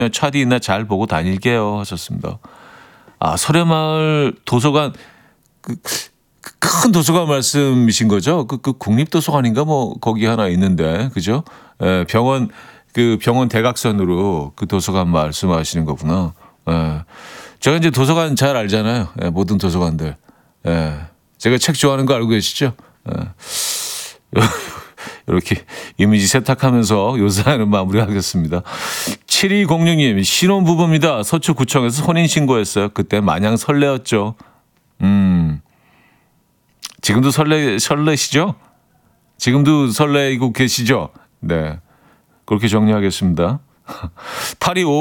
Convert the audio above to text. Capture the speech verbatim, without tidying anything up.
차디 있나 잘 보고 다닐게요 하셨습니다. 아, 설해마을 도서관 그, 그 큰 도서관 말씀이신 거죠? 그, 그 국립도서관인가 뭐 거기 하나 있는데 그죠? 예, 병원 그 병원 대각선으로 그 도서관 말씀하시는 거구나. 예. 제가 이제 도서관 잘 알잖아요. 예, 모든 도서관들. 예. 제가 책 좋아하는 거 알고 계시죠? 예. 이렇게 이미지 세탁하면서 요사는 마무리하겠습니다. 칠이공육 님 신혼부부입니다. 서초구청에서 혼인신고했어요. 그때 마냥 설레었죠. 음, 지금도 설레, 설레시죠? 지금도 설레이고 계시죠? 네. 그렇게 정리하겠습니다. 팔이오